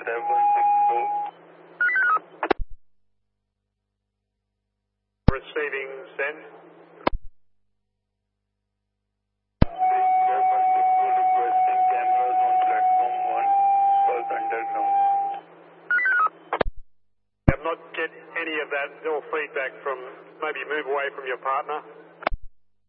Receiving send. Requesting cameras on platform 1, both underground. I have not get any of that or feedback from, maybe move away from your partner.